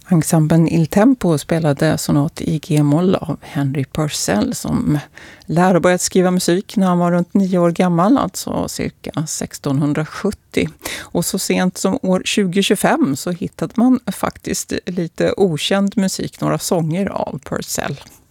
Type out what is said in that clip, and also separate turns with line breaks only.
Ensemblen Il Tempo spelade sonat i G-moll av Henry Purcell som lärde börjat skriva musik när han var runt 9 år gammal, alltså cirka 1670. Och så sent som år 2025 så hittade man faktiskt lite okänd musik, några sånger av Purcell.